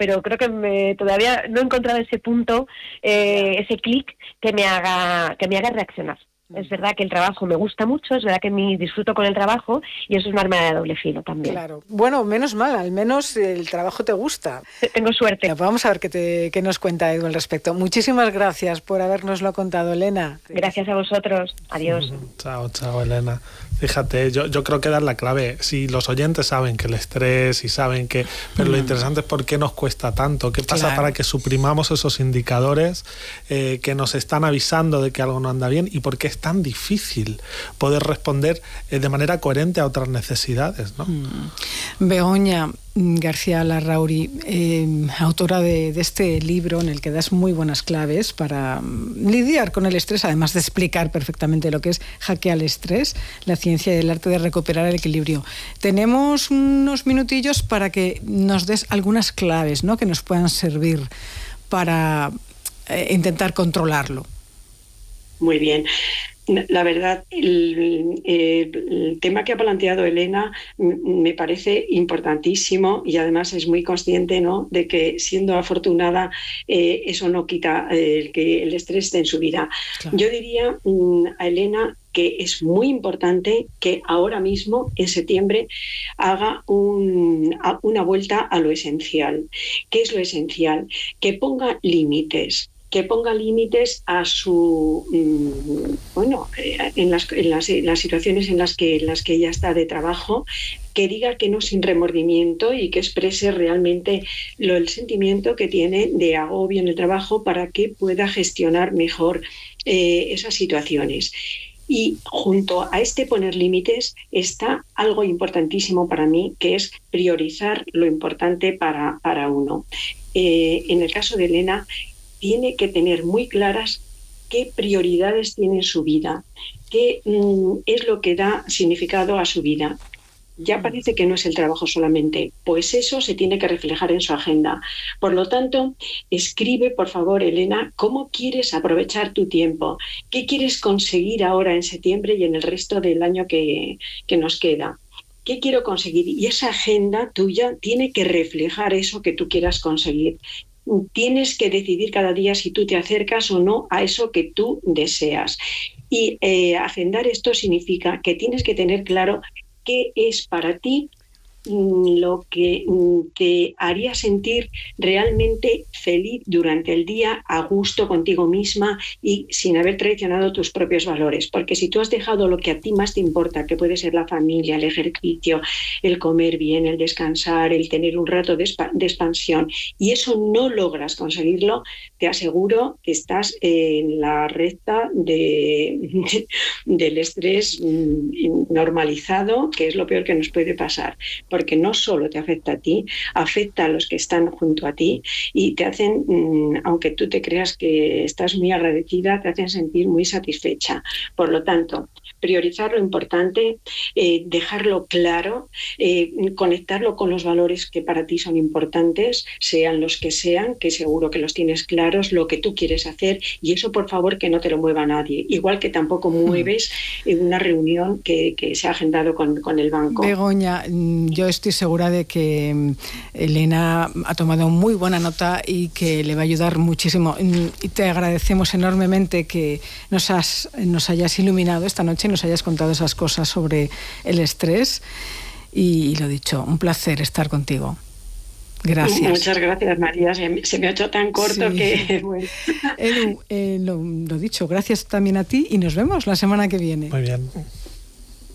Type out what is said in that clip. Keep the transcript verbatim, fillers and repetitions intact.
pero creo que me, todavía no he encontrado ese punto, eh, ese clic que me haga que me haga reaccionar. Es verdad que el trabajo me gusta mucho, es verdad que me disfruto con el trabajo y eso es un arma de doble filo también. Claro. Bueno, menos mal, al menos el trabajo te gusta. Tengo suerte. Ya, vamos a ver qué, te, qué nos cuenta Edu al respecto. Muchísimas gracias por habernoslo contado, Elena. Gracias a vosotros. Adiós. Chao, chao, Elena. Fíjate, yo, yo creo que dar la clave. Si los oyentes saben que el estrés y saben que... Pero mm. lo interesante es por qué nos cuesta tanto. ¿Qué pasa claro. para que suprimamos esos indicadores eh, que nos están avisando de que algo no anda bien y por qué es tan difícil poder responder eh, de manera coherente a otras necesidades, ¿no? Mm. Begoña García Larrauri, eh, autora de, de este libro en el que das muy buenas claves para lidiar con el estrés, además de explicar perfectamente lo que es Jaque al Estrés, la ciencia y el arte de recuperar el equilibrio. Tenemos unos minutillos para que nos des algunas claves, ¿no?, que nos puedan servir para eh, intentar controlarlo. Muy bien. La verdad, el, el tema que ha planteado Elena me parece importantísimo y además es muy consciente, ¿no?, de que siendo afortunada eh, eso no quita el que el estrés esté en su vida. Claro. Yo diría a Elena que es muy importante que ahora mismo, en septiembre, haga un, una vuelta a lo esencial. ¿Qué es lo esencial? Que ponga límites. que ponga límites a su, bueno, en las, en las, en las situaciones en las, que, en las que ella está de trabajo, que diga que no sin remordimiento y que exprese realmente lo, el sentimiento que tiene de agobio en el trabajo para que pueda gestionar mejor eh, esas situaciones. Y junto a este poner límites está algo importantísimo para mí, que es priorizar lo importante para, para uno. Eh, en el caso de Elena, tiene que tener muy claras qué prioridades tiene en su vida, qué mm, es lo que da significado a su vida. Ya parece que no es el trabajo solamente, pues eso se tiene que reflejar en su agenda. Por lo tanto, escribe, por favor, Elena, cómo quieres aprovechar tu tiempo, qué quieres conseguir ahora en septiembre y en el resto del año que, que nos queda. ¿Qué quiero conseguir? Y esa agenda tuya tiene que reflejar eso que tú quieras conseguir. Tienes que decidir cada día si tú te acercas o no a eso que tú deseas. Y eh, agendar esto significa que tienes que tener claro qué es para ti lo que te haría sentir realmente feliz durante el día, a gusto contigo misma y sin haber traicionado tus propios valores. Porque si tú has dejado lo que a ti más te importa, que puede ser la familia, el ejercicio, el comer bien, el descansar, el tener un rato de, exp- de expansión, y eso no logras conseguirlo, te aseguro que estás en la recta de, de, del estrés normalizado, que es lo peor que nos puede pasar. Porque no solo te afecta a ti, afecta a los que están junto a ti y te hacen, aunque tú te creas que estás muy agradecida, te hacen sentir muy satisfecha. Por lo tanto, priorizar lo importante, eh, dejarlo claro, eh, conectarlo con los valores que para ti son importantes, sean los que sean, que seguro que los tienes claros, lo que tú quieres hacer, y eso por favor que no te lo mueva nadie, igual que tampoco mueves en una reunión que, que se ha agendado con, con el banco. Begoña, yo estoy segura de que Elena ha tomado muy buena nota y que le va a ayudar muchísimo. Y te agradecemos enormemente que nos, has, nos hayas iluminado esta noche y nos hayas contado esas cosas sobre el estrés. Y lo dicho, un placer estar contigo. Gracias. Muchas gracias, María. Se, se me ha hecho tan corto sí. que... Bueno. Edu, eh, lo, lo dicho, gracias también a ti y nos vemos la semana que viene. Muy bien.